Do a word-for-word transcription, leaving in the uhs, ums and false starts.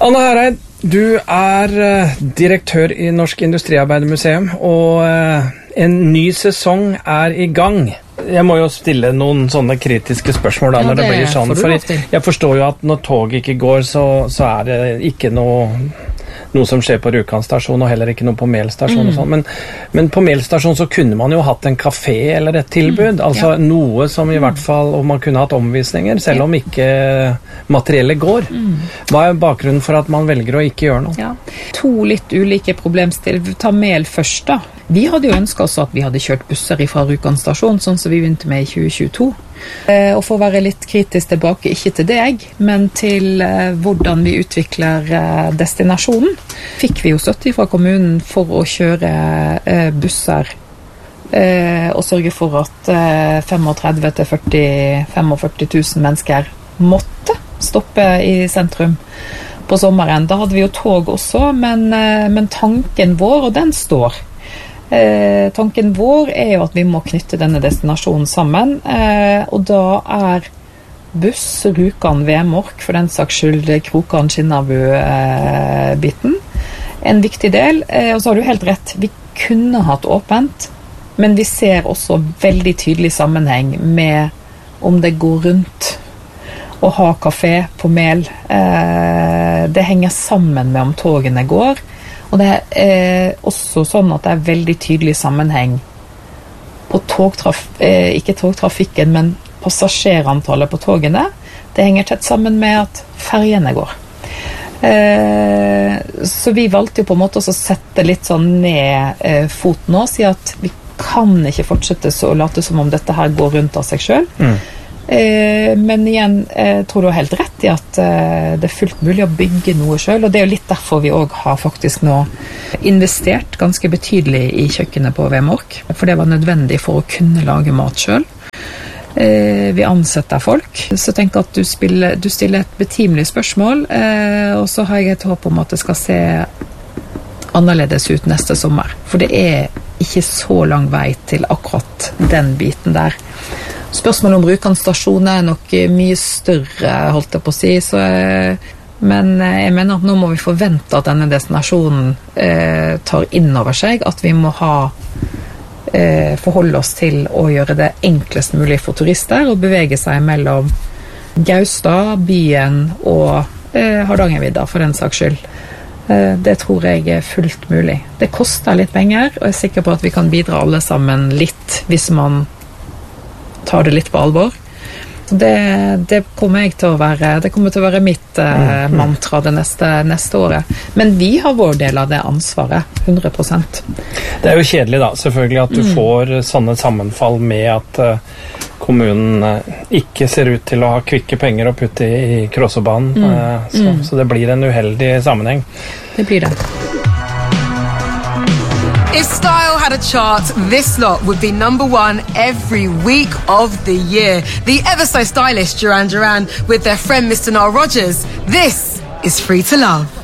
Anne Hereid, du er uh, direktør i Norsk Industriarbeidermuseum, og uh, en ny sesong er i gang. Jeg må jo stille noen sånne kritiske spørsmål da, ja, når det, det blir sånn, for jeg forstår jo at når tog ikke går, så, så er det ikke noe, noe som skjer på Rjukan stasjon, og heller ikke noe på Mel stasjon mm. og sånn, men, men på Mel stasjon så kunne man jo hatt en kafé eller et tilbud, mm. altså ja. Noe som i hvert fall, og man kunne hatt omvisninger, selv om ikke materiellet går. Mm. Hva er bakgrunnen for at man velger å ikke gjøre noe? Ja. To litt ulike problemstil. Ta Mel først da. Vi hadde jo ønsket oss at vi hadde kjørt busser fra Rjukan stasjon, sånn som vi begynte med i tjue tjueto. Eh, og for å være litt kritisk tilbake, ikke til deg, men til eh, hvordan vi utvikler eh, destinasjonen, fikk vi jo støtte fra kommunen for å kjøre eh, busser eh, og sørge for at eh, femogtredve til førti tusen mennesker måtte stoppe i sentrum på sommeren. Da hadde vi jo tog også, men, eh, men tanken vår, og den står, Eh, tanken vår er jo at vi må knytte denne destinasjonen sammen, eh, og da er buss, Rjukan, Vemork, for den saks skyld Krokan, Skinnarbu-biten, eh, en viktig del. Eh, og så har du helt rett, vi kunne hatt åpent, men vi ser også veldig tydelig sammenheng med om det går rundt å ha kafé på Mel. Eh, det henger sammen med om togene går. Og det er eh, også sånn at det er veldig tydelig sammenheng på togtraf eh, ikke togtrafikken, men passasjerantallet på togene. Det henger tett sammen med at fergene går. Eh, så vi valgte jo på en måte å sette litt sånn ned eh, foten og si at vi kan ikke fortsette så å late som om dette her går rundt av seg selv. Mm. Eh, men igjen, jeg tror du har helt rett i at eh, det er fullt mulig å bygge noe selv, og det er jo litt derfor vi også har faktisk nå investert ganske betydelig i kjøkkenet på Vemork, for det var nødvendig for å kunne lage mat selv. Eh, vi ansetter folk, så tenk at du, spiller, du stiller et betimelig spørsmål, eh, og så har jeg et håp om at det skal se annerledes ut neste sommer, for det er ikke så lang vei til akkurat den biten der. Spørsmålet om Rjukan stasjon er nok mye større, holdt jeg på å si, så, men jeg mener at nå må vi forvente at denne destinasjonen eh, tar inn over seg, at vi må ha, eh, forholde oss til å gjøre det enklest mulig for turister, og bevege seg mellom Gaustad, byen og eh, Hardangervidda, for den saks skyld. Eh, det tror jeg er fullt mulig. Det koster litt penger, og jeg er sikker på at vi kan bidra alle sammen litt, hvis man tar det litt på alvor. Det, det kommer jeg til å være, det kommer til å være mitt eh, mantra det neste, neste året. Men vi har vår del av det ansvaret, hundre prosent. Det er jo kjedelig da, selvfølgelig, at du mm. får sånne sammenfall med at uh, kommunen uh, ikke ser ut til å ha kvikke penger å putte i, i Krossobanen, mm. uh, så, mm. så det blir en uheldig sammenheng. Det blir det. If style had a chart, this lot would be number one every week of the year. The ever so stylish Duran Duran with their friend Mister Nile Rodgers. This is Free to Love.